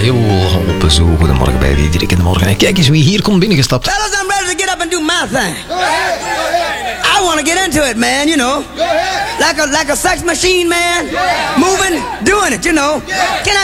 heel op bezoek. Goedemorgen bij Diederik in de morgen. En kijk eens wie hier komt binnengestapt. Fellas, I'm ready to get up and do my thing. I want to get into it, man, you know. Like a sex machine, man. Moving, doing it, you know. Can